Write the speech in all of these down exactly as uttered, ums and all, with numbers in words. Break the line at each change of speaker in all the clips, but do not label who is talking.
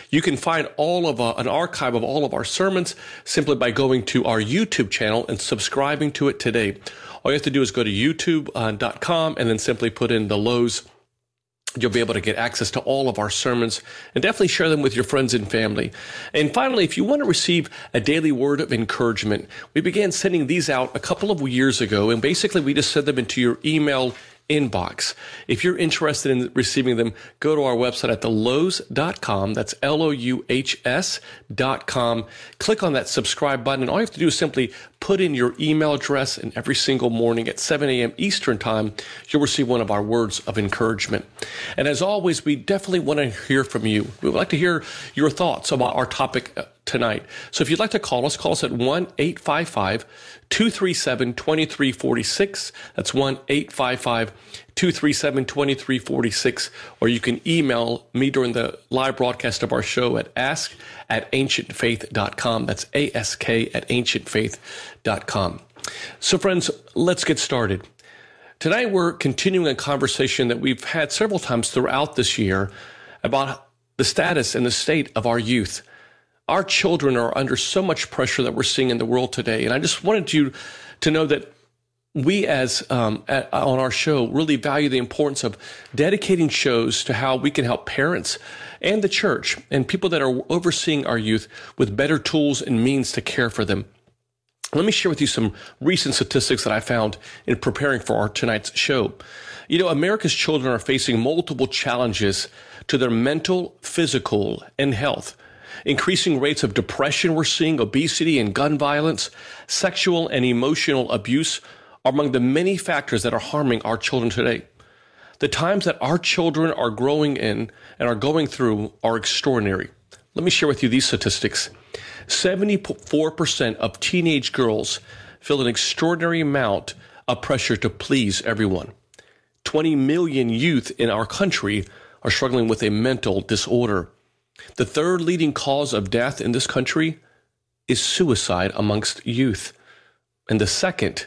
You can find all of uh, an archive of all of our sermons simply by going to our YouTube channel and subscribing to it today. All you have to do is go to youtube dot com and then simply put in the Lowe's. You'll be able to get access to all of our sermons and definitely share them with your friends and family. And finally, if you want to receive a daily word of encouragement, we began sending these out a couple of years ago, and basically we just send them into your email inbox. If you're interested in receiving them, go to our website at the lowe's dot com. That's L O U H S dot com. Click on that subscribe button, and all you have to do is simply put in your email address, and every single morning at seven a.m. Eastern Time, you'll receive one of our words of encouragement. And as always, we definitely want to hear from you. We would like to hear your thoughts about our topic tonight. So if you'd like to call us, call us at one eight five five, two three seven, two three four six. That's one eight five five, two three seven, two three four six. Or you can email me during the live broadcast of our show at ask at ancient faith dot com. That's A S K at ancient faith dot com. So friends, let's get started. Tonight we're continuing a conversation that we've had several times throughout this year about the status and the state of our youth. Our children are under so much pressure that we're seeing in the world today. And I just wanted you to know that we as um, at, on our show really value the importance of dedicating shows to how we can help parents and the church and people that are overseeing our youth with better tools and means to care for them. Let me share with you some recent statistics that I found in preparing for our tonight's show. You know, America's children are facing multiple challenges to their mental, physical, and health. Increasing rates of depression we're seeing, obesity and gun violence, sexual and emotional abuse are among the many factors that are harming our children today. The times that our children are growing in and are going through are extraordinary. Let me share with you these statistics. seventy-four percent of teenage girls feel an extraordinary amount of pressure to please everyone. twenty million youth in our country are struggling with a mental disorder. The third leading cause of death in this country is suicide amongst youth. And the second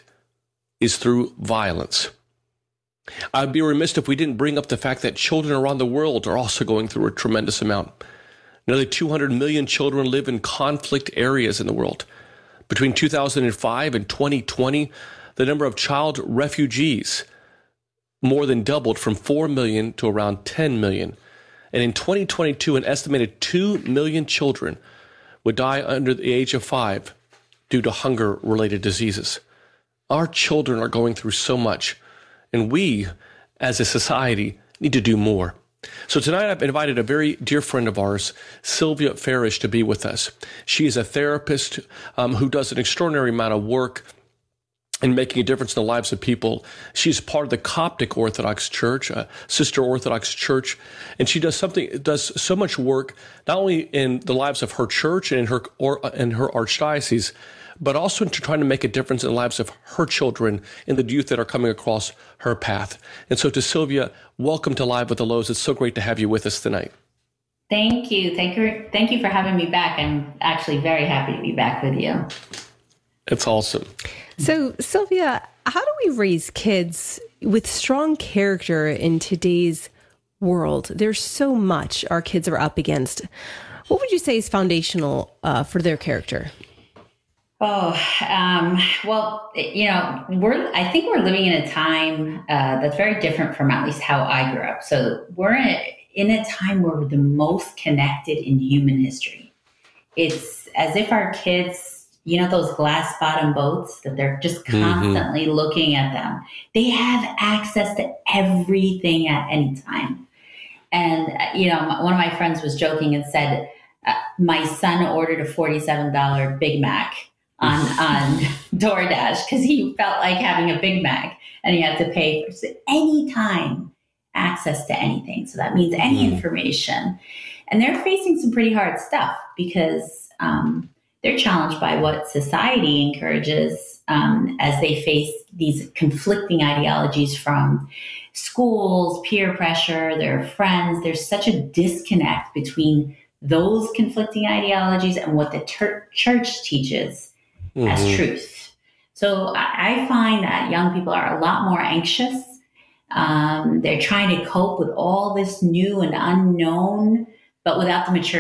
is through violence. I'd be remiss if we didn't bring up the fact that children around the world are also going through a tremendous amount. Nearly two hundred million children live in conflict areas in the world. Between two thousand five and twenty twenty, the number of child refugees more than doubled from four million to around ten million. And in twenty twenty-two, an estimated two million children would die under the age of five due to hunger-related diseases. Our children are going through so much, and we, as a society, need to do more. So tonight I've invited a very dear friend of ours, Sylvia Farish, to be with us. She is a therapist um, who does an extraordinary amount of work and making a difference in the lives of people. She's part of the Coptic Orthodox Church, a sister Orthodox church, and she does something, does so much work, not only in the lives of her church and in her or in her archdiocese, but also to trying to make a difference in the lives of her children and the youth that are coming across her path. And so to Sylvia, welcome to Live with the Lowe's. It's so great to have you with us tonight.
Thank you. Thank you. Thank you for having me back. I'm actually very happy to be back with you.
It's awesome.
So, Sylvia, how do we raise kids with strong character in today's world? There's so much our kids are up against. What would you say is foundational uh, for their character?
Oh, um, well, you know, we're, I think we're living in a time uh, that's very different from at least how I grew up. So we're in a, in a time where we're the most connected in human history. It's as if our kids, you know, those glass bottom boats that they're just constantly mm-hmm. looking at them. They have access to everything at any time. And, you know, one of my friends was joking and said, uh, my son ordered a forty-seven dollars Big Mac on, on DoorDash because he felt like having a Big Mac and he had to pay for any time access to anything. So that means any mm. information. And they're facing some pretty hard stuff because um, they're challenged by what society encourages um, as they face these conflicting ideologies from schools, peer pressure, their friends. There's such a disconnect between those conflicting ideologies and what the ter- church teaches mm-hmm. as truth. So I, I find that young people are a lot more anxious. Um, they're trying to cope with all this new and unknown, but without the maturity